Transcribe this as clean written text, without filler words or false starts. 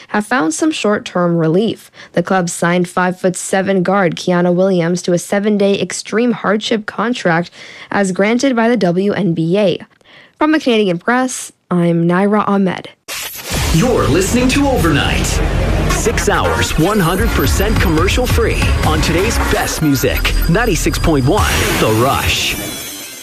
have found some short-term relief. The club signed 5'7" guard Kiana Williams to a 7-day extreme hardship contract as granted by the WNBA. From the Canadian Press, I'm Naira Ahmed. You're listening to Overnight. 6 hours, 100% commercial free on today's best music. 96.1 The Rush.